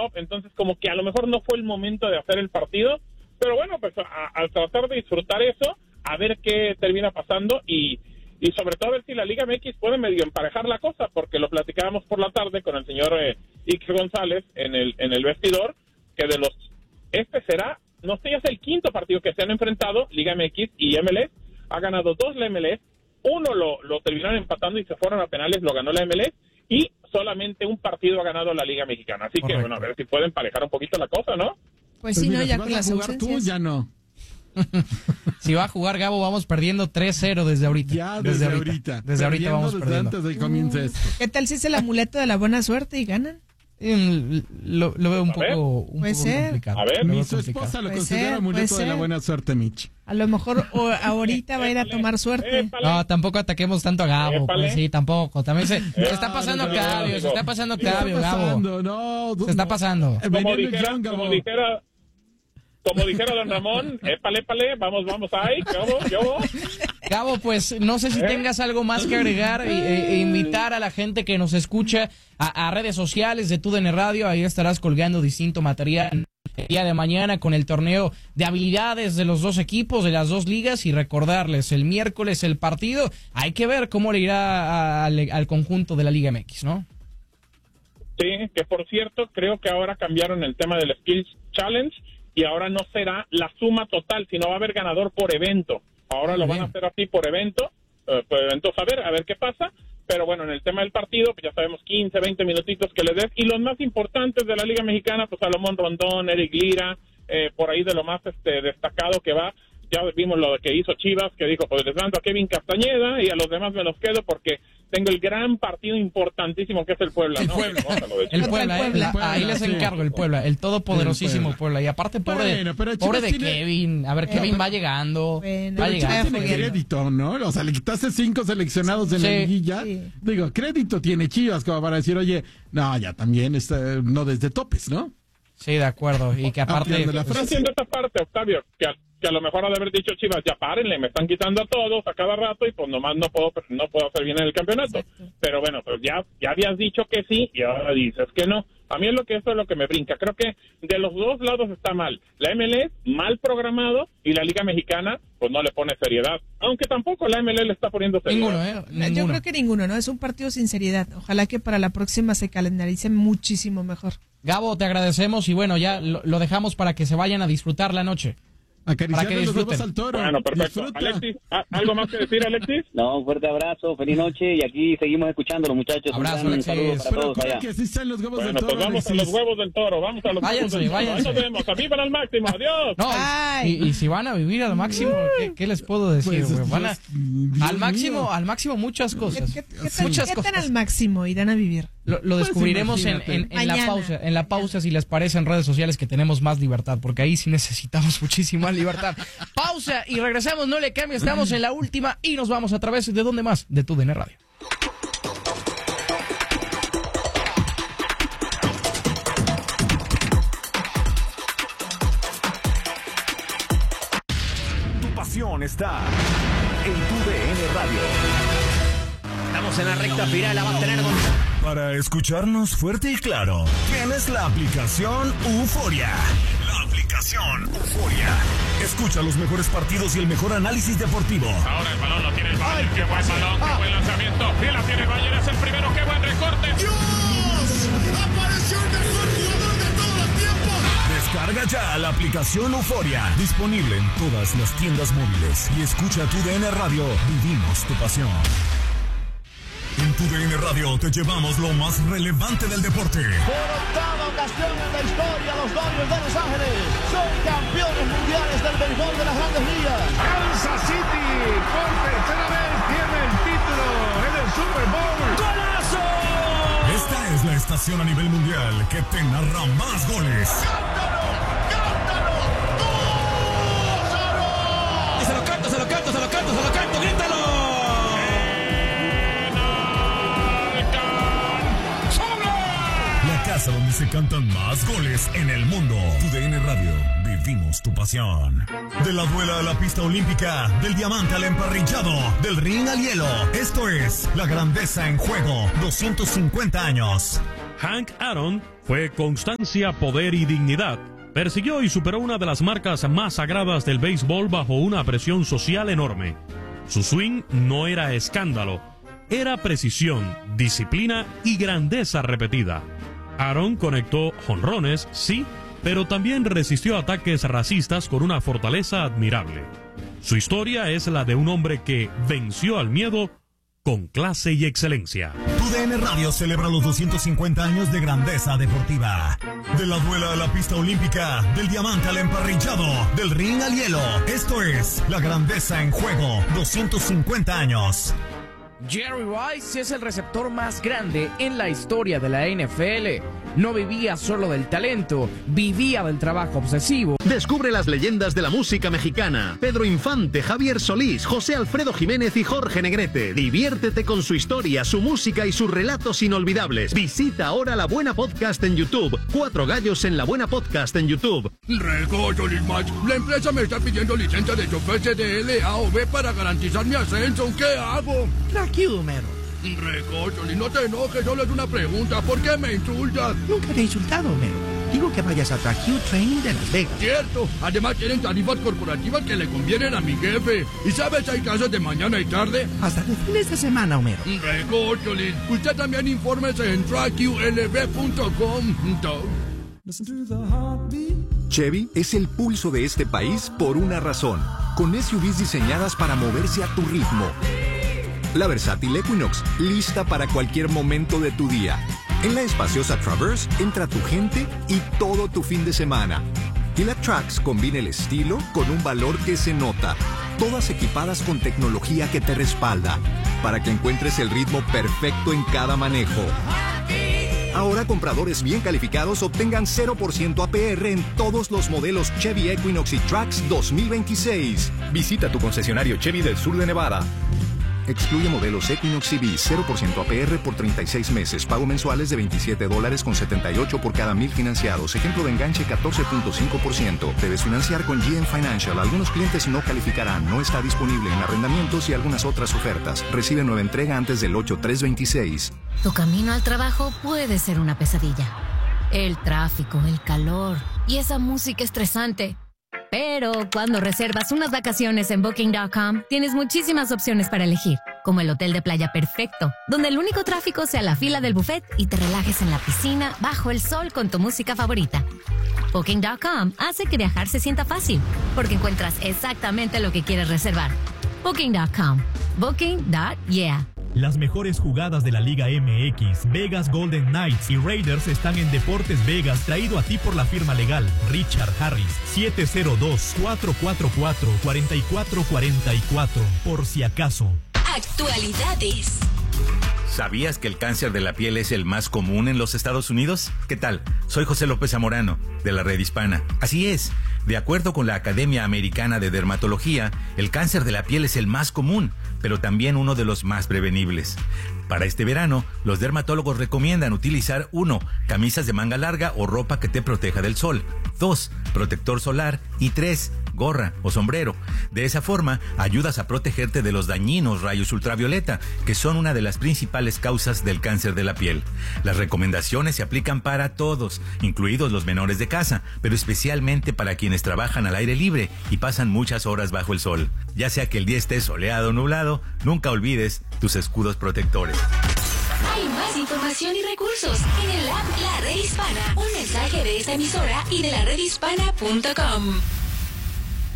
playoff, entonces como que a lo mejor no fue el momento de hacer el partido, pero bueno, pues al tratar de disfrutar eso, a ver qué termina pasando y sobre todo a ver si la Liga MX puede medio emparejar la cosa, porque lo platicábamos por la tarde con el señor Ix González en el vestidor, que este será, no sé, ya es el quinto partido que se han enfrentado, Liga MX y MLS, ha ganado 2 la MLS, uno lo terminaron empatando y se fueron a penales, lo ganó la MLS, y solamente un partido ha ganado la Liga Mexicana, así que bueno, a ver si pueden emparejar un poquito la cosa, ¿no? Pues sí, mira, no, ya si con vas las a jugar ausencias. tú, ya no. Si va a jugar Gabo, vamos perdiendo 3-0 desde ahorita. Ya, desde ahorita. Desde ahorita vamos desde perdiendo. antes de que comience esto. ¿Qué tal si es el amuleto de la buena suerte y ganan? Lo veo un poco complicado. A ver, Mi su esposa lo considera amuleto de la buena suerte, Mitch. A lo mejor ahorita va a ir a tomar suerte. No, tampoco ataquemos tanto a Gabo. Pues sí, tampoco. También se está pasando Cabio, se está pasando Cabio, Gabo. No, se está pasando. Como dijera don Ramón, épale, vamos, ahí, Gabo, pues no sé si tengas algo más que agregar e invitar a la gente que nos escucha a redes sociales de TUDN Radio. Ahí estarás colgando distinto material el día de mañana con el torneo de habilidades de los dos equipos, de las dos ligas, y recordarles, el miércoles el partido. Hay que ver cómo le irá al conjunto de la Liga MX, ¿no? Sí, que por cierto, creo que ahora cambiaron el tema del Skills Challenge y ahora no será la suma total, sino va a haber ganador por evento. Ahora lo van a hacer así por evento, entonces a ver qué pasa. Pero bueno, en el tema del partido, pues ya sabemos 15, 20 minutitos que le des. Y los más importantes de la Liga Mexicana, pues Salomón Rondón, Eric Lira, por ahí de lo más destacado que va. Ya vimos lo que hizo Chivas, que dijo, pues les mando a Kevin Castañeda y a los demás me los quedo porque tengo el gran partido importantísimo que es el Puebla. El Puebla, ahí les encargo, el Puebla, el todopoderosísimo Puebla. Y aparte, pobre de Kevin. A ver, Kevin va llegando. Va llegando. Tiene crédito, ¿no? O sea, le quitaste 5 seleccionados en la liguilla. Sí. Digo, crédito tiene Chivas como para decir, oye, no, ya también no desde topes, ¿no? Sí, de acuerdo. Y que aparte... No entiendo esta parte, Octavio, que a lo mejor ha de haber dicho Chivas, ya párenle, me están quitando a todos a cada rato y pues nomás no puedo hacer bien en el campeonato. Exacto. Pero bueno, pues ya habías dicho que sí y ahora dices que no. A mí eso es lo que me brinca. Creo que de los dos lados está mal. La MLS, mal programado, y la Liga Mexicana, pues no le pone seriedad. Aunque tampoco la MLS le está poniendo seriedad. Ninguno. Yo creo que ninguno, ¿no? Es un partido sin seriedad. Ojalá que para la próxima se calendarice muchísimo mejor. Gabo, te agradecemos y bueno, ya lo dejamos para que se vayan a disfrutar la noche. Para que disfruten al toro. Bueno, perfecto. Disfruta. Alexis, ¿algo más que decir, Alexis? No, un fuerte abrazo, feliz noche y aquí seguimos escuchando los muchachos. Abrazo, un saludo para todos allá. Que sí están los huevos bueno, del toro, pues vamos Alexis. a los huevos del toro, vamos a los huevos del toro. Ahí nos vemos, a vivan al máximo, adiós. No, y si van a vivir al máximo, ¿qué les puedo decir, güey? Pues, Van al máximo muchas cosas. ¿Qué tan al máximo irán a vivir? Lo descubriremos en la pausa, si les parece, en redes sociales, que tenemos más libertad, porque ahí sí necesitamos muchísima libertad. Pausa y regresamos, no le cambie, estamos en la última y nos vamos a través de ¿dónde más? De TUDN Radio. Tu pasión está en TUDN Radio. Estamos en la recta final, la va a tener Para escucharnos fuerte y claro, tienes la aplicación Euforia. La aplicación Euforia. Escucha los mejores partidos y el mejor análisis deportivo. Ahora el balón lo tiene el Bayern. Qué buen balón, qué buen lanzamiento. Y la tiene el Bayern, es el primero. Qué buen recorte. ¡Dios! ¡Apareció el mejor jugador de todos los tiempos! Descarga ya la aplicación Euforia. Disponible en todas las tiendas móviles. Y escucha TUDN Radio. Vivimos tu pasión. En TUDN Radio te llevamos lo más relevante del deporte. Por octava ocasión en la historia, los Dodgers de Los Ángeles son campeones mundiales del béisbol de las Grandes Ligas. Kansas City por tercera vez tiene el título en el Super Bowl. ¡Golazo! Esta es la estación a nivel mundial que te narra más goles. ¡Cántalo! ¡Cántalo! ¡Gózalo! Y se lo canto, grítalo. Casa donde se cantan más goles en el mundo. TUDN Radio, vivimos tu pasión. De la duela a la pista olímpica, del diamante al emparrillado, del ring al hielo. Esto es la grandeza en juego, 250 años. Hank Aaron fue constancia, poder y dignidad. Persiguió y superó una de las marcas más sagradas del béisbol bajo una presión social enorme. Su swing no era escándalo, era precisión, disciplina y grandeza repetida. Aaron conectó jonrones, sí, pero también resistió ataques racistas con una fortaleza admirable. Su historia es la de un hombre que venció al miedo con clase y excelencia. TUDN Radio celebra los 250 años de grandeza deportiva. De la duela a la pista olímpica, del diamante al emparrillado, del ring al hielo. Esto es La Grandeza en Juego, 250 años. Jerry Rice es el receptor más grande en la historia de la NFL. No vivía solo del talento, vivía del trabajo obsesivo. Descubre las leyendas de la música mexicana. Pedro Infante, Javier Solís, José Alfredo Jiménez y Jorge Negrete. Diviértete con su historia, su música y sus relatos inolvidables. Visita ahora La Buena Podcast en YouTube. 4 gallos en La Buena Podcast en YouTube. Solís Match, la empresa me está pidiendo licencia de chofer CDL A o B para garantizar mi ascenso. ¿Qué hago? Tranquilo, Homero. Solís, no te enojes, solo es una pregunta. ¿Por qué me insultas? Nunca te he insultado, Homero. Digo que vayas a Track Training de Las Vegas. Cierto. Además tienen tarifas corporativas que le convienen a mi jefe. ¿Y sabes, hay clases de mañana y tarde? Hasta de fines de semana, Homero. Solís, usted también infórmese en trackqlb.com. Chevy es el pulso de este país por una razón. Con SUVs diseñadas para moverse a tu ritmo. La versátil Equinox, lista para cualquier momento de tu día. En la espaciosa Traverse entra tu gente y todo tu fin de semana. Y la Trax combina el estilo con un valor que se nota. Todas equipadas con tecnología que te respalda, para que encuentres el ritmo perfecto en cada manejo. Ahora compradores bien calificados obtengan 0% APR en todos los modelos Chevy Equinox y Trax 2026. Visita tu concesionario Chevy del sur de Nevada. Excluye modelos Equinox CV, 0% APR por 36 meses. Pago mensuales de $27.78 por cada 1,000 financiados. Ejemplo de enganche 14.5%. Debes financiar con GM Financial. Algunos clientes no calificarán. No está disponible en arrendamientos y algunas otras ofertas. Recibe nueva entrega antes del 8/3/26. Tu camino al trabajo puede ser una pesadilla. El tráfico, el calor y esa música estresante. Pero cuando reservas unas vacaciones en Booking.com, tienes muchísimas opciones para elegir, como el hotel de playa perfecto, donde el único tráfico sea la fila del buffet y te relajes en la piscina bajo el sol con tu música favorita. Booking.com hace que viajar se sienta fácil, porque encuentras exactamente lo que quieres reservar. Booking.com. Booking.yeah. Las mejores jugadas de la Liga MX, Vegas Golden Knights y Raiders están en Deportes Vegas, traído a ti por la firma legal Richard Harris, 702-444-4444, por si acaso. Actualidades. ¿Sabías que el cáncer de la piel es el más común en los Estados Unidos? ¿Qué tal? Soy José López Zamorano, de la Red Hispana. Así es, de acuerdo con la Academia Americana de Dermatología, el cáncer de la piel es el más común, pero también uno de los más prevenibles. Para este verano, los dermatólogos recomiendan utilizar 1. Camisas de manga larga o ropa que te proteja del sol. 2. Protector solar. Y 3. Gorra o sombrero. De esa forma, ayudas a protegerte de los dañinos rayos ultravioleta, que son una de las principales causas del cáncer de la piel. Las recomendaciones se aplican para todos, incluidos los menores de casa, pero especialmente para quienes trabajan al aire libre y pasan muchas horas bajo el sol. Ya sea que el día esté soleado o nublado, nunca olvides tus escudos protectores. Hay más información y recursos en el app La Red Hispana. Un mensaje de esta emisora y de laredhispana.com.